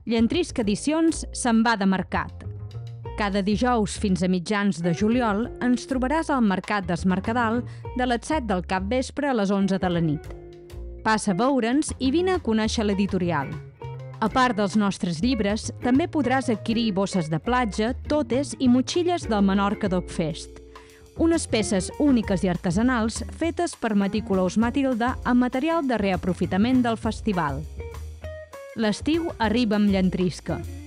Llentrisca Edicions se'n va de mercat. Cada dijous fins a mitjans de juliol ens trobaràs al Mercat d'Es Mercadal de les 7 del capvespre a les 11 de la nit. Passa a veure'ns i vine a conèixer l'editorial. A part dels nostres llibres, també podràs adquirir bosses de platja, totes i motxilles del Menorca Dog Fest. Unes peces úniques i artesanals fetes per Meticulous Matilda amb material de reaprofitament del festival. L'estiu arriba amb Llentrisca.